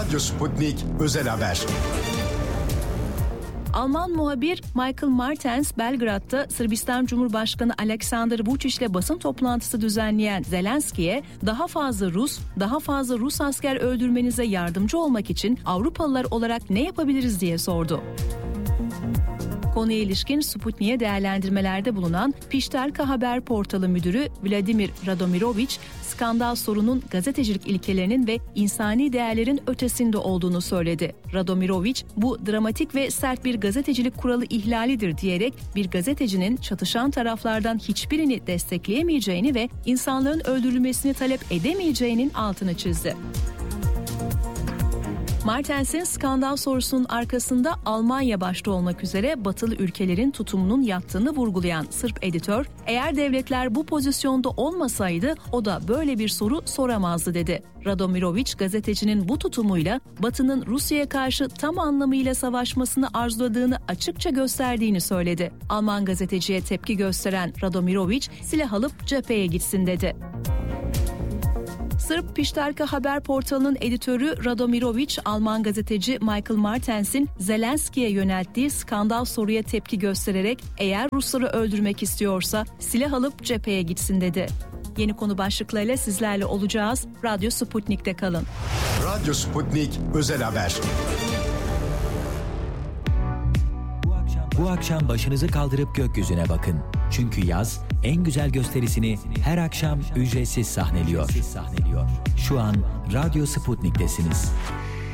Radyo Sputnik Özel Haber. Alman muhabir Michael Martens, Belgrad'da Sırbistan Cumhurbaşkanı Aleksandar Vučić'le basın toplantısı düzenleyen Zelenski'ye daha fazla Rus asker öldürmenize yardımcı olmak için Avrupalılar olarak ne yapabiliriz diye sordu. Konuya ilişkin Sputnik'e değerlendirmelerde bulunan Piştelka Haber portalı müdürü Vladimir Radomirović, skandal sorunun gazetecilik ilkelerinin ve insani değerlerin ötesinde olduğunu söyledi. Radomirović, bu dramatik ve sert bir gazetecilik kuralı ihlalidir diyerek bir gazetecinin çatışan taraflardan hiçbirini destekleyemeyeceğini ve insanların öldürülmesini talep edemeyeceğinin altını çizdi. Martens'in skandal sorusunun arkasında Almanya başta olmak üzere batılı ülkelerin tutumunun yattığını vurgulayan Sırp editör, eğer devletler bu pozisyonda olmasaydı o da böyle bir soru soramazdı dedi. Radomirović, gazetecinin bu tutumuyla Batı'nın Rusya'ya karşı tam anlamıyla savaşmasını arzuladığını açıkça gösterdiğini söyledi. Alman gazeteciye tepki gösteren Radomirović, silah alıp cepheye gitsin dedi. Sırp Piştelka Haber portalının editörü Radomirović, Alman gazeteci Michael Martens'in Zelenski'ye yönelttiği skandal soruya tepki göstererek eğer Rusları öldürmek istiyorsa silah alıp cepheye gitsin dedi. Yeni konu başlıklarıyla sizlerle olacağız. Radyo Sputnik'te kalın. Radyo Sputnik Özel Haber. Bu akşam başınızı kaldırıp gökyüzüne bakın. Çünkü yaz en güzel gösterisini her akşam ücretsiz sahneliyor. Şu an Radyo Sputnik'tesiniz.